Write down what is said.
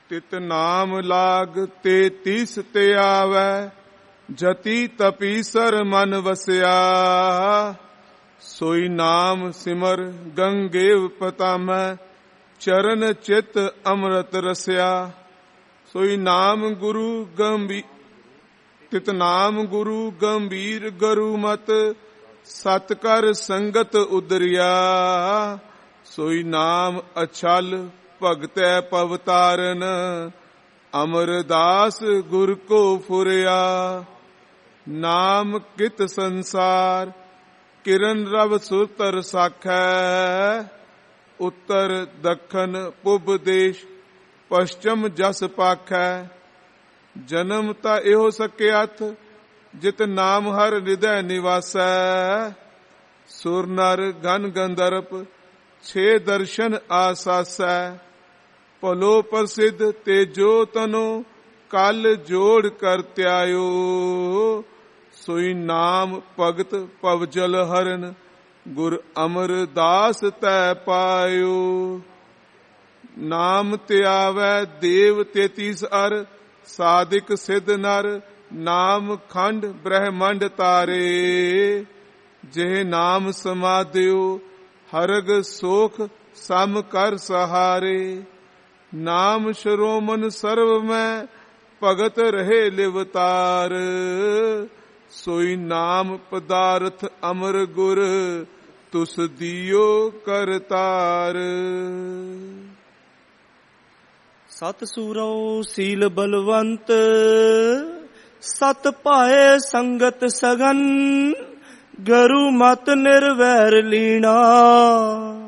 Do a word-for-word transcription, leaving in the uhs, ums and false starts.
ਤਿਤ ਨਾਮ ਲਾਗ ਤੇ ਤੀਸ ਤੇ ਆਵੈ, ਜਤੀ ਤਪੀਸਰ ਮਨ ਵਸਿਆ। ਸੋਈ ਨਾਮ ਸਿਮਰ ਗੰਗੇਵ ਪਤਾਮੈ, ਚਰਨ ਚਿਤ ਅੰਮ੍ਰਿਤ ਰਸਿਆ। ਸੋਈ ਨਾਮ ਗੁਰੂ ਗੰਭੀਰ ਤਿਤ ਨਾਮ ਗੁਰੂ ਗੰਭੀਰ ਗਰੂ ਮਤ, ਸਤ ਕਰ ਸੰਗਤ ਉਦਰਿਆ। ਸੋਈ ਨਾਮ ਅਛਲ ਭਗਤੈ ਪਵਤਾਰਨ, ਅਮਰਦਾਸ ਗੁਰ ਕੋ ਫੁਰਿਆ। ਨਾਮ ਕਿਤ ਸੰਸਾਰ ਕਿਰਨ ਰਵ ਸੁਤਰ ਸਾਖੈ, ਉੱਤਰ ਦੱਖਣ ਪੁਬ ਦੇਸ਼ ਪਸ਼ਚਮ ਜਸ ਪਾਖੈ। ਜਨਮ ਤਾਂ ਇਹੋ ਸਕਿਆਥ, ਜਿਤ ਨਾਮ ਹਰ ਹਿਰਦੈ ਨਿਵਾਸੈ। ਸੁਰ ਨਰ ਗਨ ਗੰਧਰਪ ਛੇ ਦਰਸ਼ਨ ਆਸਾਸੈ, ਭਲੋ ਪ੍ਰਸਿੱਧ ਤੇਜੋ ਤਨੋ ਕਲ ਜੋੜ ਕਰ ਧਿਆਇਓ। ਸੋਈ ਨਾਮ ਭਗਤ ਭਵਜਲ ਹਰਨ, ਗੁਰ ਅਮਰਦਾਸ ਤੈ ਪਾਇਓ। ਨਾਮ ਧਿਆਵੈ ਦੇਵ ਤੇਤੀਸ ਅਰ, ਸਾਧਿਕ ਸਿੱਧ ਨਰ ਨਾਮ ਖੰਡ ਬ੍ਰਹਮੰਡ ਤਾਰੇ। ਜਿਹ ਨਾਮ ਸਮਾਧਿਓ ਹਰਗ ਸੋਖ ਸਮ ਕਰ ਸਹਾਰੇ। ਨਾਮ ਸ਼ਰੋਮਨ ਸਰਵ ਮੈਂ ਭਗਤ ਰਹੇ ਲਿਵਤਾਰ। ਸੋਈ ਨਾਮ ਪਦਾਰਥ ਅਮਰ ਗੁਰ, ਤੁਸ ਦਿਓ ਕਰਤਾਰ। ਸਤ ਸੂਰੋ ਸੀਲ ਬਲਵੰਤ, ਸਤ ਪਾਏ ਸੰਗਤ ਸਗਨ। ਗੁਰੂ ਮਤ ਨਿਰਵੈਰ ਲੀਣਾ,